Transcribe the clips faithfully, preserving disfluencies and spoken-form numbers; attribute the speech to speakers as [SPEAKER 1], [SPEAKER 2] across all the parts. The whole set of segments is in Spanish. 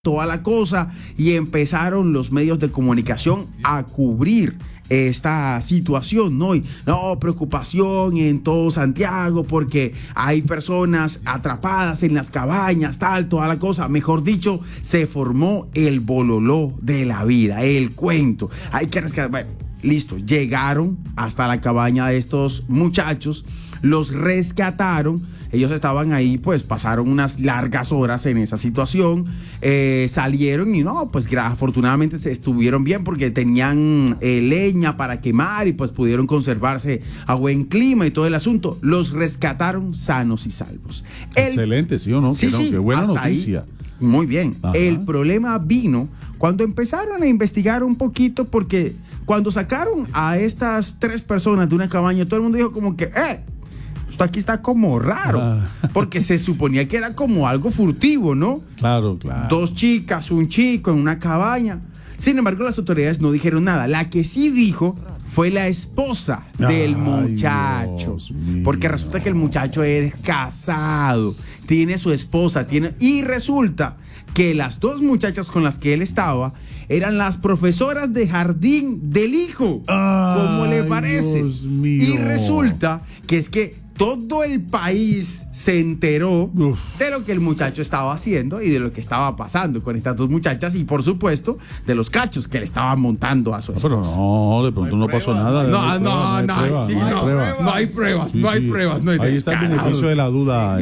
[SPEAKER 1] toda la cosa, y empezaron los medios de comunicación a cubrir esta situación, ¿no? Y, no, preocupación en todo Santiago porque hay personas atrapadas en las cabañas, tal, toda la cosa. Mejor dicho, se formó el bololó de la vida, el cuento. Hay que rescatar. Bueno, listo, llegaron hasta la cabaña de estos muchachos, los rescataron. Ellos estaban ahí, pues pasaron unas largas horas en esa situación, eh, salieron y no, pues afortunadamente se estuvieron bien porque tenían eh, leña para quemar y pues pudieron conservarse a buen clima y todo el asunto. Los rescataron sanos y salvos. El,
[SPEAKER 2] Excelente, ¿sí o no?
[SPEAKER 1] Sí,
[SPEAKER 2] Qué,
[SPEAKER 1] sí,
[SPEAKER 2] qué buena
[SPEAKER 1] hasta
[SPEAKER 2] noticia.
[SPEAKER 1] Ahí, muy bien.
[SPEAKER 2] Ajá.
[SPEAKER 1] El problema vino cuando empezaron a investigar un poquito, porque cuando sacaron a estas tres personas de una cabaña, todo el mundo dijo como que, eh, esto aquí está como raro, ah. porque se suponía que era como algo furtivo, ¿no?
[SPEAKER 2] Claro, claro.
[SPEAKER 1] Dos chicas, un chico en una cabaña. Sin embargo, las autoridades no dijeron nada. La que sí dijo fue la esposa del Ay, muchacho. Porque resulta que el muchacho es casado, tiene su esposa, tiene... y resulta que las dos muchachas con las que él estaba eran las profesoras de jardín del hijo.
[SPEAKER 2] Ay,
[SPEAKER 1] ¿Cómo le parece?
[SPEAKER 2] Dios mío.
[SPEAKER 1] Y resulta que es que todo el país se enteró Uf. de lo que el muchacho estaba haciendo y de lo que estaba pasando con estas dos muchachas y, por supuesto, de los cachos que le estaban montando a su esposa.
[SPEAKER 2] No, pero no, de pronto no, no pasó nada.
[SPEAKER 1] No, no, no, no, no, sí, no, no hay pruebas, no hay pruebas. No hay
[SPEAKER 2] ahí está el beneficio de la duda.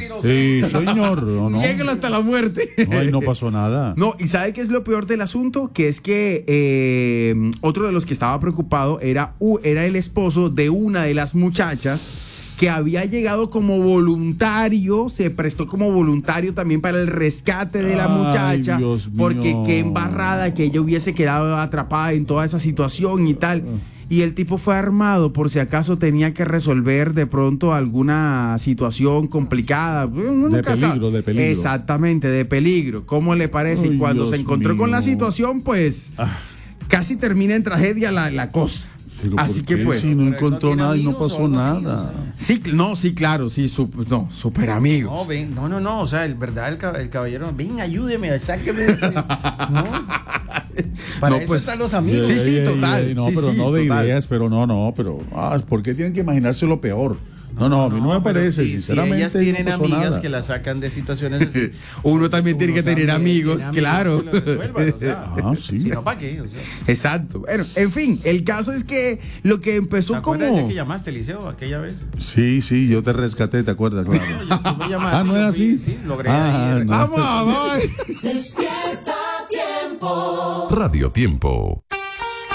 [SPEAKER 2] Sí, señor. No, no.
[SPEAKER 1] Niéguelo hasta la muerte.
[SPEAKER 2] No, ahí no pasó nada.
[SPEAKER 1] No, y ¿sabe qué es lo peor del asunto? Que es que eh, otro de los que estaba preocupado era, uh, era el esposo de una de las muchachas, que había llegado como voluntario, se prestó como voluntario también para el rescate de la
[SPEAKER 2] Ay,
[SPEAKER 1] muchacha,
[SPEAKER 2] Dios mío.
[SPEAKER 1] porque qué embarrada que ella hubiese quedado atrapada en toda esa situación y tal. Y el tipo fue armado por si acaso tenía que resolver de pronto alguna situación complicada. Uno
[SPEAKER 2] de
[SPEAKER 1] nunca
[SPEAKER 2] peligro,
[SPEAKER 1] sabe.
[SPEAKER 2] de peligro.
[SPEAKER 1] Exactamente, de peligro. ¿Cómo le parece?
[SPEAKER 2] Ay,
[SPEAKER 1] y cuando
[SPEAKER 2] Dios
[SPEAKER 1] se encontró
[SPEAKER 2] mío.
[SPEAKER 1] con la situación, pues ah. casi termina en tragedia la, la cosa.
[SPEAKER 2] Pero
[SPEAKER 1] así que pues
[SPEAKER 2] si no encontró nada y no pasó nada.
[SPEAKER 1] Sí, no, sí, claro, sí, su, no, súper amigos.
[SPEAKER 3] No, ven, no, no, no, o sea, el verdad, el, el caballero, ven, ayúdeme, sáqueme de este, ¿no? Para
[SPEAKER 1] no,
[SPEAKER 3] eso
[SPEAKER 1] pues,
[SPEAKER 3] están los amigos.
[SPEAKER 1] Sí, sí, total.
[SPEAKER 2] Sí, no,
[SPEAKER 1] sí,
[SPEAKER 2] pero
[SPEAKER 1] sí,
[SPEAKER 2] no de
[SPEAKER 1] total.
[SPEAKER 2] ideas, pero no, no, pero ah, ¿por qué tienen que imaginarse lo peor? No, no, a mí no, no me parece,
[SPEAKER 3] si,
[SPEAKER 2] sinceramente.
[SPEAKER 3] Si ellas tienen
[SPEAKER 2] no
[SPEAKER 3] amigas
[SPEAKER 2] nada.
[SPEAKER 3] que las sacan de situaciones así.
[SPEAKER 1] Uno también tiene que tener amigos,
[SPEAKER 3] tiene
[SPEAKER 1] claro.
[SPEAKER 3] amigos que resuelvan, o sea,
[SPEAKER 2] ah, sí.
[SPEAKER 3] Si no, ¿para qué? O sea.
[SPEAKER 1] Exacto. Bueno, en fin, el caso es que lo que empezó
[SPEAKER 3] ¿Te
[SPEAKER 1] como...
[SPEAKER 3] acuerdas de que llamaste, Eliseo, aquella vez?
[SPEAKER 2] Sí, sí, yo te rescaté, ¿te acuerdas? Claro.
[SPEAKER 3] No, yo, llamaste,
[SPEAKER 2] ah, ¿no es así?
[SPEAKER 3] Sí, logré
[SPEAKER 2] ah,
[SPEAKER 3] ahí.
[SPEAKER 2] No.
[SPEAKER 1] Vamos, vamos.
[SPEAKER 4] Despierta Tiempo.
[SPEAKER 5] Radio Tiempo.